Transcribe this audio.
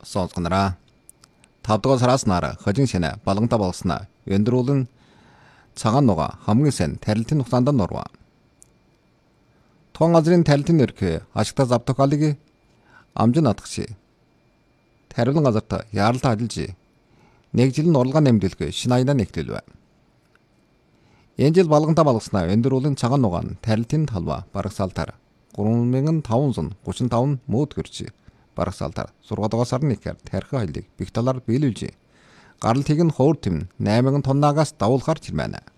сонсгонороо. 5 дугаар сараас нараа хожин шинэ балганта болсноо өндрүүлэн цагаан нуга хамгийн сайн тарилтын хугацаанд норва. Тон газрын тарилтын нэрхээ ашигта завтокалыг амжин атгши. Тариулан газарт яаралтай ажиллаж нэг жил нь орлого нэмэлтгүй шинэ аянаа нэгтэлвэ. Энэ жил балганта болгосноо өндрүүлэн цагаан нуга тарилтын талва барагсаалтаар 3535 мөд гэрч барагсаалтаар 6 дугаар сарын 1-ээр тархи хайлыг бих талаар биелүүлж гаралтыг нь хуур тэм 8000 тоннаагаас давуулахар чирмэнэ.